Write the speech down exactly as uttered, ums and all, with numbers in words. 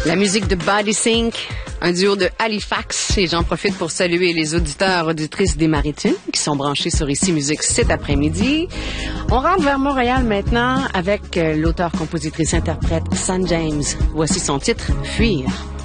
La musique de Body Sync, un duo de Halifax. Et j'en profite pour saluer les auditeurs, auditrices des Maritimes qui sont branchés sur Ici Musique cet après-midi. On rentre vers Montréal maintenant avec l'auteur, compositrice, interprète San James. Voici son titre, Fuir.